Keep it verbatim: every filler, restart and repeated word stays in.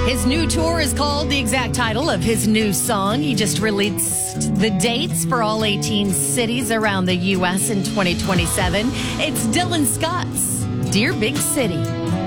His new tour is called the exact title of his new song. He just released the dates for all eighteen cities around the U S in twenty twenty-seven. It's Dylan Scott's Dear Big City.